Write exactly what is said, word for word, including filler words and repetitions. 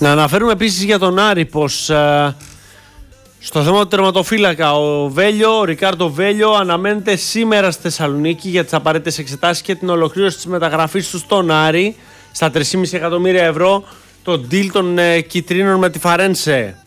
Να αναφέρουμε επίσης για τον Άρη πως ε, στο θέμα του τερματοφύλακα ο Βέλιο, ο Ρικάρντο Βέλιο αναμένεται σήμερα στη Θεσσαλονίκη για τις απαραίτητες εξετάσεις και την ολοκλήρωση της μεταγραφής του στον Άρη στα τρία κόμμα πέντε εκατομμύρια ευρώ, το deal των ε, Κιτρίνων με τη Φαρένσε.